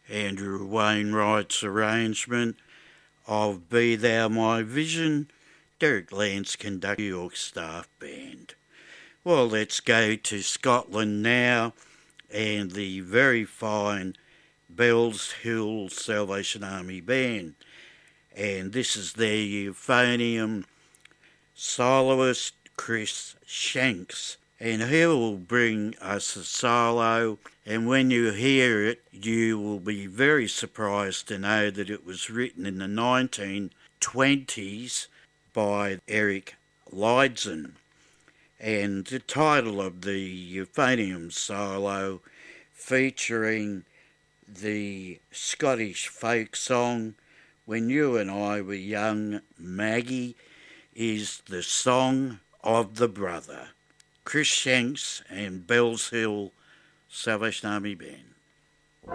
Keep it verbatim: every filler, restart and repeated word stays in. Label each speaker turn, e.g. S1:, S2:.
S1: Andrew Wainwright's arrangement of Be Thou My Vision, Derek Lance conducted New York Staff Band. Well, let's go to Scotland now, and the very fine Bells Hill Salvation Army Band. And this is their euphonium soloist, Chris Shanks. And he will bring us a solo, and when you hear it, you will be very surprised to know that it was written in the nineteen twenties by Eric Lydson. And the title of the euphonium solo, featuring the Scottish folk song When You and I Were Young, Maggie, is The Song of the Brother. Chris Shanks and Bells Hill Salvation Army Band.